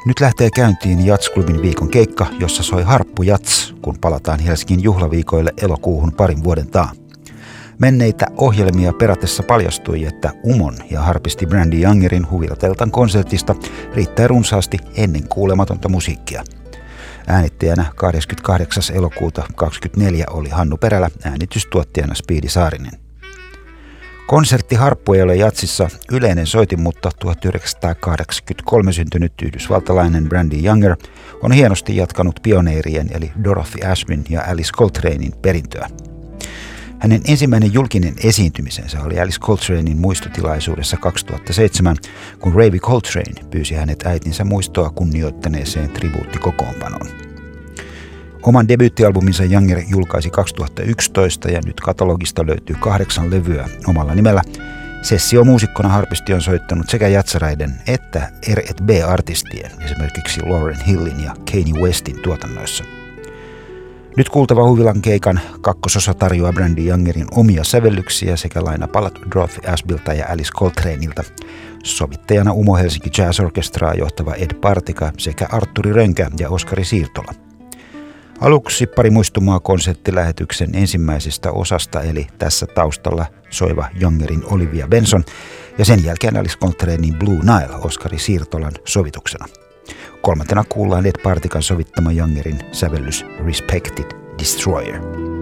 Nyt lähtee käyntiin Jazz-klubin viikon keikka, jossa soi harppu jats, kun palataan Helsingin juhlaviikoille elokuuhun parin vuoden taa. Menneitä ohjelmia peratessa paljastui, että Umon ja harpisti Brandi Youngerin Huvilateltan konsertista riittää runsaasti ennen kuulematonta musiikkia. Äänittäjänä 28. elokuuta 2024 oli Hannu Perälä, äänitystuottajana Speedy Saarinen. Konsertti harppu ei ole jatsissa yleinen soitin, mutta 1983 syntynyt yhdysvaltalainen Brandi Younger on hienosti jatkanut pioneerien eli Dorothy Ashbyn ja Alice Coltranein perintöä. Hänen ensimmäinen julkinen esiintymisensä oli Alice Coltranein muistotilaisuudessa 2007, kun Ravi Coltrane pyysi hänet äitinsä muistoa kunnioittaneeseen tribuuttikokoonpanoon. Oman debyyttialbuminsa Younger julkaisi 2011 ja nyt katalogista löytyy 8 levyä omalla nimellä. Sessiomuusikkona harpisti on soittanut sekä jatsareiden että R&B-artistien, esimerkiksi Lauryn Hillin ja Kanye Westin tuotannoissa. Nyt kuultava Huvilan keikan kakkososa tarjoaa Brandi Youngerin omia sävellyksiä sekä lainapalat Dorothy Ashbylta ja Alice Coltraneilta. Sovittajana Umo Helsinki Jazz Orchestraa johtava Ed Partika sekä Artturi Rönkä ja Oskari Siirtola. Aluksi pari muistumaa konserttilähetyksen ensimmäisestä osasta, eli tässä taustalla soiva Youngerin Olivia Benson ja sen jälkeen Alice Coltranein Blue Nile Oskari Siirtolan sovituksena. Kolmantena kuullaan Ed Partikan sovittama Youngerin sävellys Respected Destroyer.